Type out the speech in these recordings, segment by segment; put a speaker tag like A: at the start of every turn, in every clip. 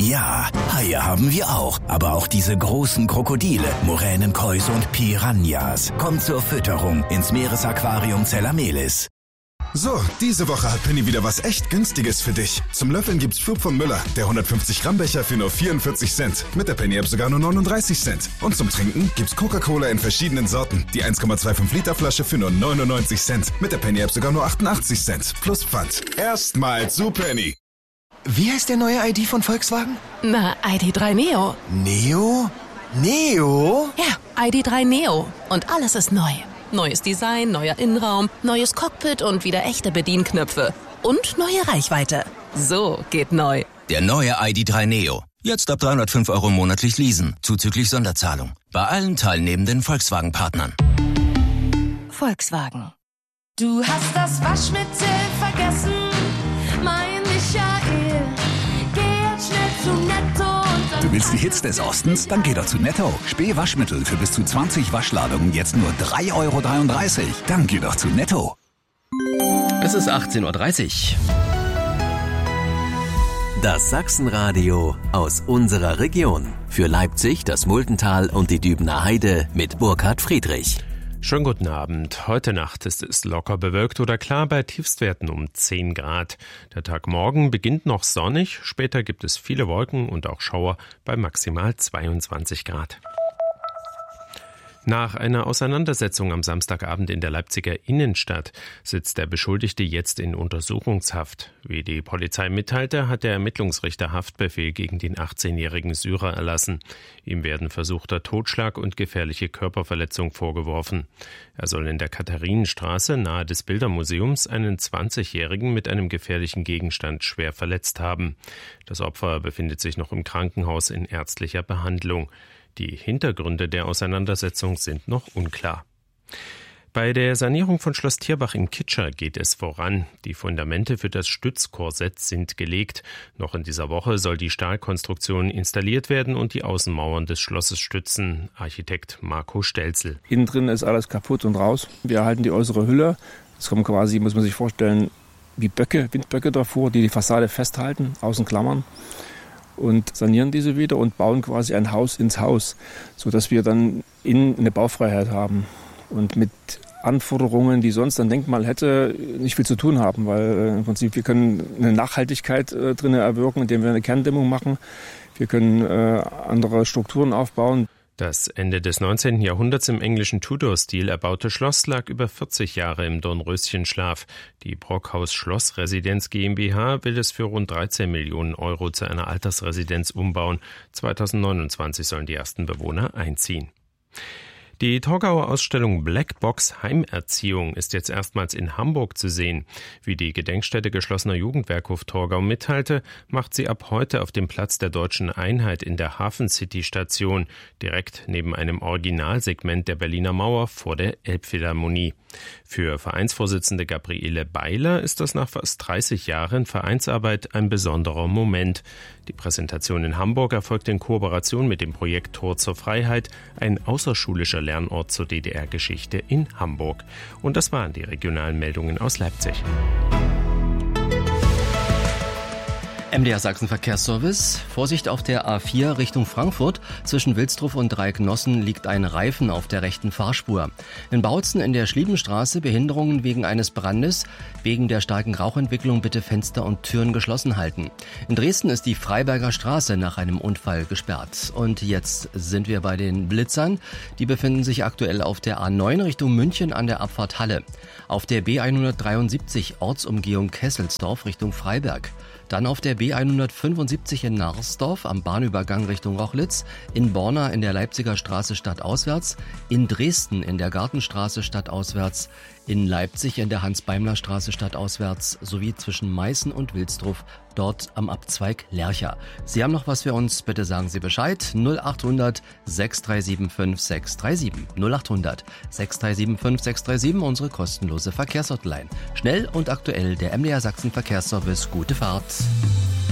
A: Ja, Haie haben wir auch, aber auch diese großen Krokodile, Muränen, Käuse und Piranhas. Kommt zur Fütterung ins Meeresaquarium Zellamelis.
B: So, diese Woche hat Penny wieder was echt Günstiges für dich. Zum Löffeln gibt's Flug von Müller, der 150 Gramm Becher für nur 44 Cent. Mit der Penny App sogar nur 39 Cent. Und zum Trinken gibt's Coca-Cola in verschiedenen Sorten. Die 1,25 Liter Flasche für nur 99 Cent. Mit der Penny App sogar nur 88 Cent. Plus Pfand. Erstmal zu Penny.
C: Wie heißt der neue ID von Volkswagen?
D: Na, ID.3 Neo.
C: Neo? Neo?
D: Ja, ID.3 Neo. Und alles ist neu. Neues Design, neuer Innenraum, neues Cockpit und wieder echte Bedienknöpfe. Und neue Reichweite. So geht neu.
E: Der neue ID.3 Neo. Jetzt ab 305 € monatlich leasen, zuzüglich Sonderzahlung. Bei allen teilnehmenden Volkswagen-Partnern.
D: Volkswagen.
F: Du hast das Waschmittel vergessen, mein Michael. Geh jetzt schnell zu Netto und dann...
G: Du willst die Hits des Ostens? Dann geh doch zu Netto. Späh-Waschmittel für bis zu 20 Waschladungen jetzt nur 3,33 €. Dann geh doch zu Netto.
H: Es ist 18:30 Uhr.
I: Das Sachsenradio aus unserer Region. Für Leipzig, das Muldental und die Dübener Heide mit Burkhard Friedrich.
J: Schönen guten Abend. Heute Nacht ist es locker bewölkt oder klar bei Tiefstwerten um 10 Grad. Der Tag morgen beginnt noch sonnig, später gibt es viele Wolken und auch Schauer bei maximal 22 Grad. Nach einer Auseinandersetzung am Samstagabend in der Leipziger Innenstadt sitzt der Beschuldigte jetzt in Untersuchungshaft. Wie die Polizei mitteilte, hat der Ermittlungsrichter Haftbefehl gegen den 18-jährigen Syrer erlassen. Ihm werden versuchter Totschlag und gefährliche Körperverletzung vorgeworfen. Er soll in der Katharinenstraße nahe des Bildermuseums einen 20-jährigen mit einem gefährlichen Gegenstand schwer verletzt haben. Das Opfer befindet sich noch im Krankenhaus in ärztlicher Behandlung. Die Hintergründe der Auseinandersetzung sind noch unklar. Bei der Sanierung von Schloss Tierbach in Kitscher geht es voran. Die Fundamente für das Stützkorsett sind gelegt. Noch in dieser Woche soll die Stahlkonstruktion installiert werden und die Außenmauern des Schlosses stützen. Architekt Marco Stelzel.
K: Innen drin ist alles kaputt und raus. Wir erhalten die äußere Hülle. Es kommen quasi, muss man sich vorstellen, wie Böcke, Windböcke davor, die die Fassade festhalten, außen klammern. Und sanieren diese wieder und bauen quasi ein Haus ins Haus, sodass wir dann innen eine Baufreiheit haben und mit Anforderungen, die sonst ein Denkmal hätte, nicht viel zu tun haben, weil im Prinzip wir können eine Nachhaltigkeit drin erwirken, indem wir eine Kerndämmung machen. Wir können andere Strukturen aufbauen.
J: Das Ende des 19. Jahrhunderts im englischen Tudor-Stil erbaute Schloss lag über 40 Jahre im Dornröschenschlaf. Die Brockhaus Schlossresidenz GmbH will es für rund 13 Millionen € zu einer Altersresidenz umbauen. 2029 sollen die ersten Bewohner einziehen. Die Torgauer Ausstellung Blackbox Heimerziehung ist jetzt erstmals in Hamburg zu sehen. Wie die Gedenkstätte geschlossener Jugendwerkhof Torgau mitteilte, macht sie ab heute auf dem Platz der Deutschen Einheit in der Hafen-City-Station, direkt neben einem Originalsegment der Berliner Mauer vor der Elbphilharmonie. Für Vereinsvorsitzende Gabriele Beiler ist das nach fast 30 Jahren Vereinsarbeit ein besonderer Moment. Die Präsentation in Hamburg erfolgt in Kooperation mit dem Projekt Tor zur Freiheit, ein außerschulischer Lernort zur DDR-Geschichte in Hamburg. Und das waren die regionalen Meldungen aus Leipzig.
H: MDR Sachsen Verkehrsservice. Vorsicht auf der A4 Richtung Frankfurt. Zwischen Wilsdruf und Dreiecknossen liegt ein Reifen auf der rechten Fahrspur. In Bautzen in der Schliebenstraße Behinderungen wegen eines Brandes. Wegen der starken Rauchentwicklung bitte Fenster und Türen geschlossen halten. In Dresden ist die Freiberger Straße nach einem Unfall gesperrt. Und jetzt sind wir bei den Blitzern. Die befinden sich aktuell auf der A9 Richtung München an der Abfahrt Halle. Auf der B173 Ortsumgehung Kesselsdorf Richtung Freiberg. Dann auf der B175 in Narsdorf am Bahnübergang Richtung Rochlitz, in Borna in der Leipziger Straße stadtauswärts, in Dresden in der Gartenstraße stadtauswärts, in Leipzig in der Hans-Beimler-Straße stadtauswärts sowie zwischen Meißen und Wilsdruf, dort am Abzweig Lercha. Sie haben noch was für uns, bitte sagen Sie Bescheid. 0800 6375 637. 0800 6375 637, unsere kostenlose Verkehrshotline. Schnell und aktuell der MDR Sachsen Verkehrsservice. Gute Fahrt.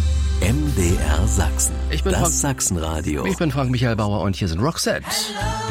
I: MDR Sachsen.
H: Ich bin
I: das Sachsenradio.
H: Ich bin Frank Michael Bauer und hier sind Roxette.